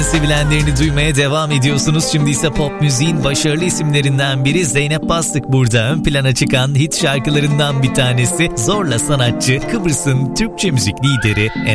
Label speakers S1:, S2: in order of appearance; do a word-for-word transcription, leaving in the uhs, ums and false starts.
S1: Sevilenlerini duymaya devam ediyorsunuz. Şimdi ise pop müziğin başarılı isimlerinden biri Zeynep Bastık burada. Ön plana çıkan hit şarkılarından bir tanesi. Zorla Sanatçı, Kıbrıs'ın Türkçe müzik lideri